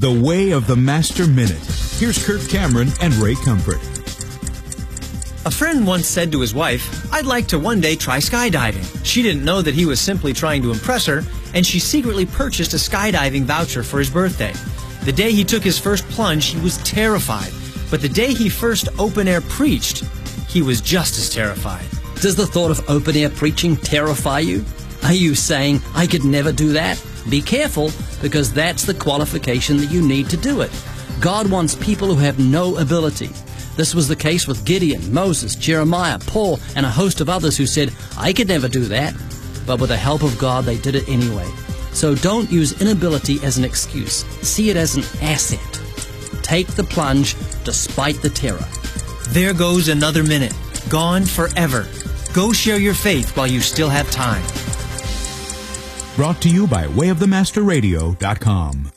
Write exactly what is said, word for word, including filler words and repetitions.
The Way of the Master Minute. Here's Kirk Cameron and Ray Comfort. A friend once said to his wife, "I'd like to one day try skydiving." She didn't know that he was simply trying to impress her, and she secretly purchased a skydiving voucher for his birthday. The day he took his first plunge, he was terrified. But the day he first open-air preached, he was just as terrified. Does the thought of open-air preaching terrify you? Are you saying, "I could never do that"? Be careful, because that's the qualification that you need to do it. God wants people who have no ability. This was the case with Gideon, Moses, Jeremiah, Paul, and a host of others who said, "I could never do that." But with the help of God, they did it anyway. So don't use inability as an excuse. See it as an asset. Take the plunge despite the terror. There goes another minute, gone forever. Go share your faith while you still have time. Brought to you by way of the master radio dot com.